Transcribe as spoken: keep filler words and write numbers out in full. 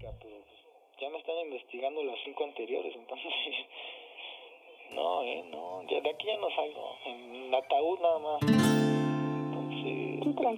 verga, pero pues, ya me están investigando las cinco anteriores, entonces... No, eh, no, ya de aquí ya no salgo, en ataúd nada más.